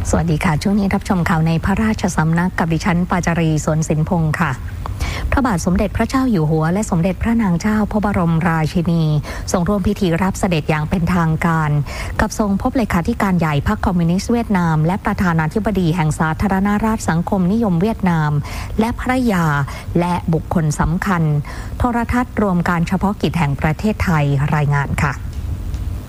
สวัสดีค่ะช่วงนี้รับชมข่าวในพระราชสำนักกับดิฉันปาจารีสวนสินพงศ์ค่ะพระบาทสมเด็จพระเจ้าอยู่หัวและสมเด็จพระนางเจ้าพระบรมราชินีทรงร่วมพิธีรับเสด็จอย่างเป็นทางการกับทรงพบเลขาธิการใหญ่พรรคคอมมิวนิสต์เวียดนามและประธานาธิบดีแห่งสาธารณรัฐสังคมนิยมเวียดนามและภริยาและบุคคลสำคัญโทรทัศน์รวมการเฉพาะกิจแห่งประเทศไทยรายงานค่ะ